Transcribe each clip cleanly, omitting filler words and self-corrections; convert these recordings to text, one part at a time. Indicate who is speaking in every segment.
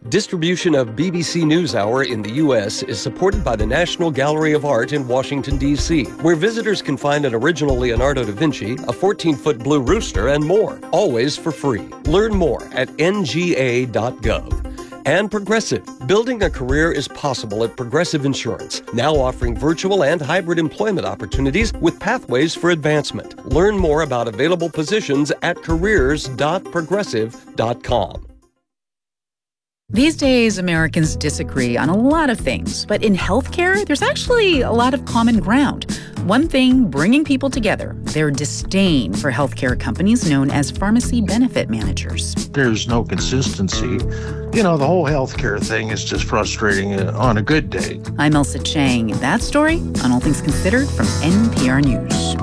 Speaker 1: Distribution of BBC NewsHour in the U.S. is supported by the National Gallery of Art in Washington, D.C., where visitors can find an original Leonardo da Vinci, a 14-foot blue rooster, and more, always for free. Learn more at nga.gov. And Progressive. Building a career is possible at Progressive Insurance, now offering virtual and hybrid employment opportunities with pathways for advancement. Learn more about available positions at careers.progressive.com.
Speaker 2: These days, Americans disagree on a lot of things, but in healthcare, there's actually a lot of common ground. One thing bringing people together, their disdain for healthcare companies known as pharmacy benefit managers.
Speaker 3: There's no consistency. The whole healthcare thing is just frustrating on a good day.
Speaker 2: I'm Elsa Chang. That story on All Things Considered from NPR News.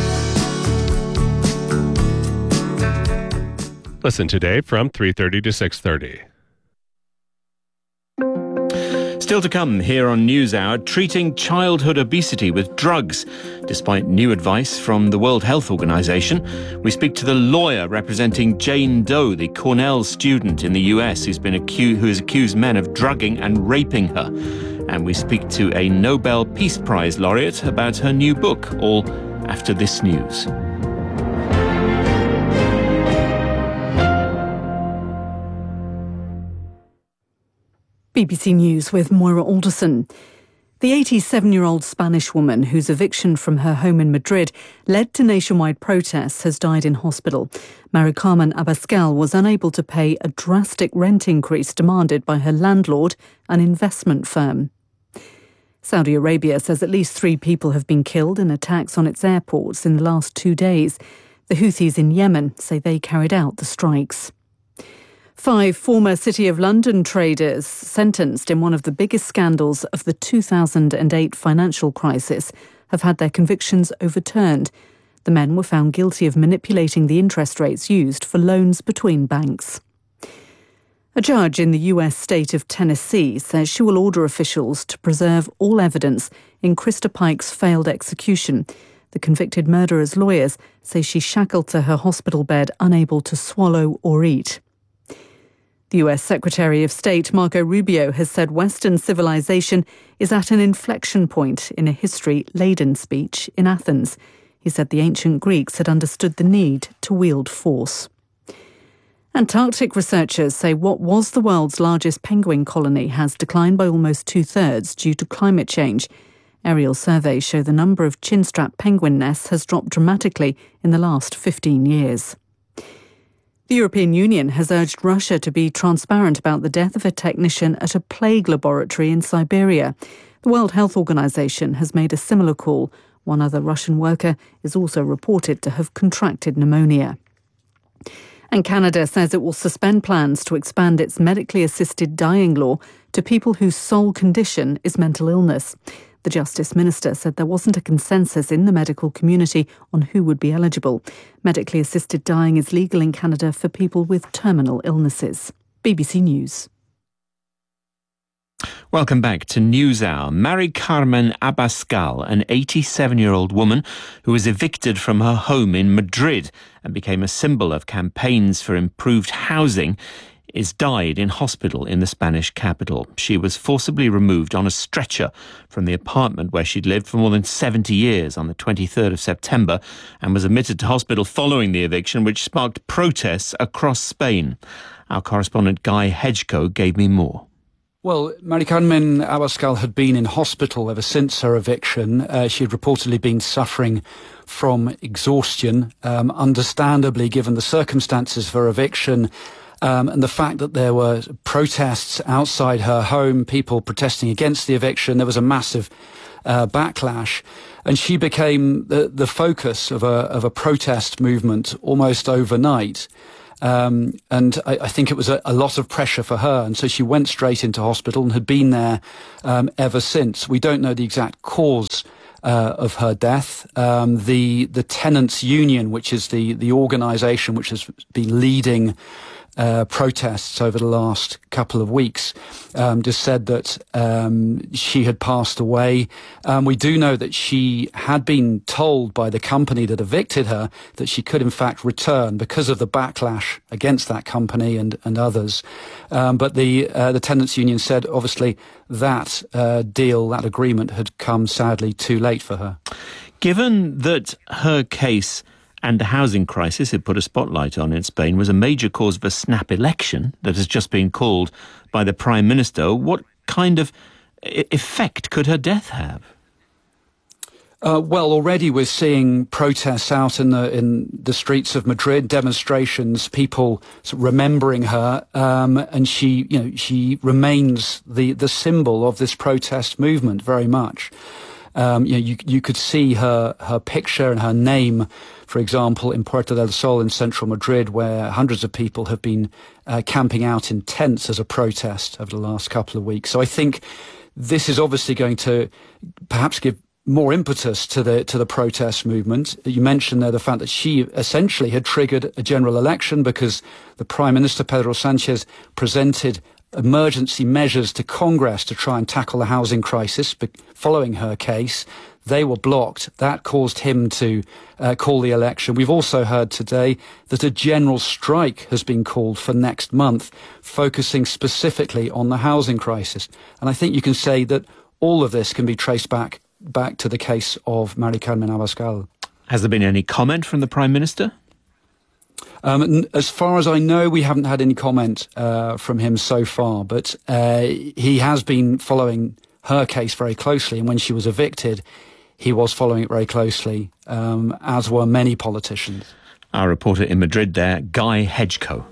Speaker 4: Listen today from 3:30 to 6:30.
Speaker 5: Still to come here on NewsHour, treating childhood obesity with drugs. Despite new advice from the World Health Organization, we speak to the lawyer representing Jane Doe, the Cornell student in the US who has accused men of drugging and raping her. And we speak to a Nobel Peace Prize laureate about her new book, all after this news.
Speaker 6: BBC News with Moira Alderson. The 87-year-old Spanish woman whose eviction from her home in Madrid led to nationwide protests has died in hospital. Mari Carmen Abascal was unable to pay a drastic rent increase demanded by her landlord, an investment firm. Saudi Arabia says at least 3 people have been killed in attacks on its airports in the last 2 days. The Houthis in Yemen say they carried out the strikes. 5 former City of London traders sentenced in one of the biggest scandals of the 2008 financial crisis have had their convictions overturned. The men were found guilty of manipulating the interest rates used for loans between banks. A judge in the US state of Tennessee says she will order officials to preserve all evidence in Krista Pike's failed execution. The convicted murderer's lawyers say she shackled to her hospital bed, unable to swallow or eat. The US Secretary of State Marco Rubio has said Western civilization is at an inflection point in a history-laden speech in Athens. He said the ancient Greeks had understood the need to wield force. Antarctic researchers say what was the world's largest penguin colony has declined by almost 2/3 due to climate change. Aerial surveys show the number of chinstrap penguin nests has dropped dramatically in the last 15 years. The European Union has urged Russia to be transparent about the death of a technician at a plague laboratory in Siberia. The World Health Organization has made a similar call. One other Russian worker is also reported to have contracted pneumonia. And Canada says it will suspend plans to expand its medically assisted dying law to people whose sole condition is mental illness. The Justice Minister said there wasn't a consensus in the medical community on who would be eligible. Medically assisted dying is legal in Canada for people with terminal illnesses. BBC News.
Speaker 5: Welcome back to NewsHour. Mari Carmen Abascal, an 87-year-old woman who was evicted from her home in Madrid and became a symbol of campaigns for improved housing, is died in hospital in the Spanish capital. She was forcibly removed on a stretcher from the apartment where she'd lived for more than 70 years on the 23rd of September and was admitted to hospital following the eviction, which sparked protests across Spain. Our correspondent Guy Hedgecoe gave me more.
Speaker 7: Well, Mari Carmen Abascal had been in hospital ever since her eviction. She had reportedly been suffering from exhaustion, understandably given the circumstances of her eviction. And the fact that there were protests outside her home, people protesting against the eviction, there was a massive backlash. And she became the focus of a protest movement almost overnight. And I think it was a lot of pressure for her. And so she went straight into hospital and had been there ever since. We don't know the exact cause of her death. The Tenants Union, which is the organisation which has been leading protests over the last couple of weeks, just said that she had passed away. We do know that she had been told by the company that evicted her that she could in fact return because of the backlash against that company and others. But the tenants union said obviously that deal, that agreement had come sadly too late for her.
Speaker 5: Given that her case and the housing crisis it put a spotlight on in Spain was a major cause of a snap election that has just been called by the Prime Minister, what kind of effect could her death have?
Speaker 7: Well, already we're seeing protests out in the streets of Madrid, demonstrations, people remembering her, and she remains the symbol of this protest movement very much. You could see her picture and her name, for example, in Puerta del Sol in central Madrid, where hundreds of people have been camping out in tents as a protest over the last couple of weeks. So I think this is obviously going to perhaps give more impetus to the protest movement. You mentioned there the fact that she essentially had triggered a general election because the Prime Minister, Pedro Sanchez, presented emergency measures to Congress to try and tackle the housing crisis following her case. They were blocked. That caused him to call the election. We've also heard today that a general strike has been called for next month, focusing specifically on the housing crisis. And I think you can say that all of this can be traced back to the case of Mari Carmen Abascal.
Speaker 5: Has there been any comment from the Prime Minister?
Speaker 7: As far as I know, we haven't had any comment from him so far, but he has been following her case very closely, and when she was evicted, he was following it very closely, as were many politicians.
Speaker 5: Our reporter in Madrid there, Guy Hedgecoe.